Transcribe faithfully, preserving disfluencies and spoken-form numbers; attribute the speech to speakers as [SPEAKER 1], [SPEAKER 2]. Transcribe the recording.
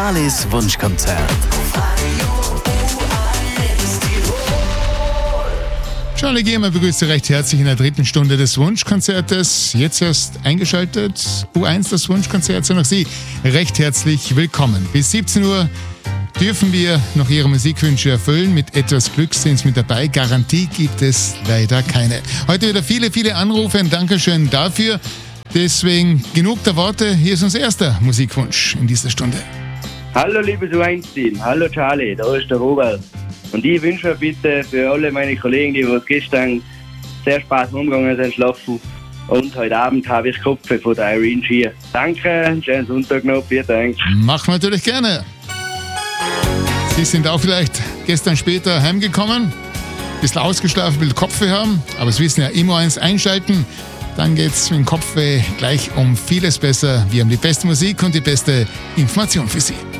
[SPEAKER 1] Charlies Wunschkonzert.
[SPEAKER 2] Charlie Gehmer begrüßt Sie recht herzlich in der dritten Stunde des Wunschkonzertes. Jetzt erst eingeschaltet, U eins, das Wunschkonzert, sind auch Sie recht herzlich willkommen. Bis siebzehn Uhr dürfen wir noch Ihre Musikwünsche erfüllen. Mit etwas Glück sind Sie mit dabei. Garantie gibt es leider keine. Heute wieder viele, viele Anrufe. Ein Dankeschön dafür. Deswegen genug der Worte. Hier ist unser erster Musikwunsch in dieser Stunde.
[SPEAKER 3] Hallo liebes U eins-Team, hallo Charlie, da ist der Robert. Und ich wünsche mir bitte für alle meine Kollegen, die was gestern sehr Spaß umgegangen sind, schlafen. Und heute Abend habe ich Kopfe von der Irene Schier. Danke, einen schönen Sonntag noch, vielen Dank.
[SPEAKER 2] Machen wir natürlich gerne. Sie sind auch vielleicht gestern später heimgekommen, ein bisschen ausgeschlafen, ein bisschen Kopfweh haben, aber Sie wissen ja, immer eins einschalten, dann geht es mit dem Kopfweh gleich um vieles besser. Wir haben die beste Musik und die beste Information für Sie.